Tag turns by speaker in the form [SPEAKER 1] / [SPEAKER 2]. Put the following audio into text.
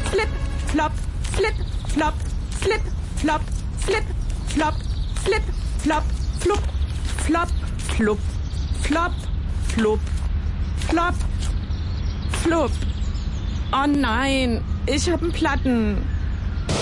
[SPEAKER 1] flip, flop, flip, flop, flip, flop, flip, flop, flip, flop, flup, flop, flup, flop, flup, flop, flup. Oh nein, ich hab einen Platten.